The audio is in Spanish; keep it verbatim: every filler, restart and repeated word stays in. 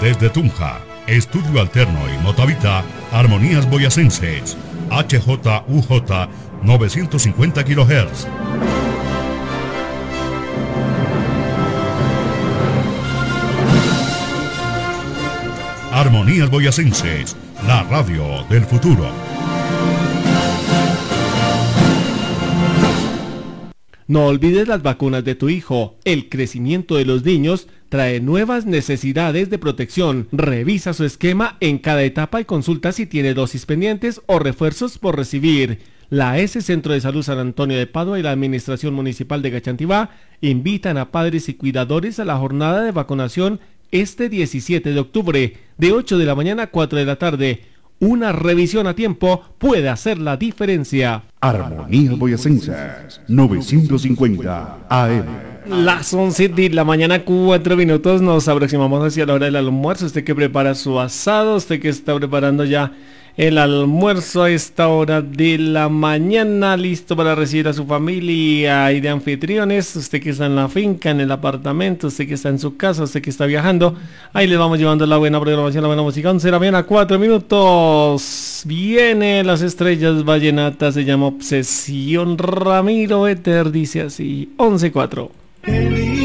Desde Tunja, Estudio Alterno y Motavita, Armonías Boyacenses, H J U J novecientos cincuenta kilohertz. Armonías Boyacenses, la radio del futuro. No olvides las vacunas de tu hijo. El crecimiento de los niños trae nuevas necesidades de protección. Revisa su esquema en cada etapa y consulta si tiene dosis pendientes o refuerzos por recibir. La A S Centro de Salud San Antonio de Padua y la Administración Municipal de Gachantibá invitan a padres y cuidadores a la jornada de vacunación este diecisiete de octubre, de ocho de la mañana a cuatro de la tarde. Una revisión a tiempo puede hacer la diferencia. Armonía Boyacenses, novecientos cincuenta A M. Las once de la mañana, cuatro minutos, nos aproximamos hacia la hora del almuerzo. Usted que prepara su asado, usted que está preparando ya el almuerzo a esta hora de la mañana, listo para recibir a su familia y de anfitriones. Usted que está en la finca, en el apartamento, usted que está en su casa, usted que está viajando, ahí le vamos llevando la buena programación, la buena música. once de la mañana, cuatro minutos. Viene Las Estrellas Vallenatas, se llama Obsesión. Ramiro Eter dice así, once cuatro.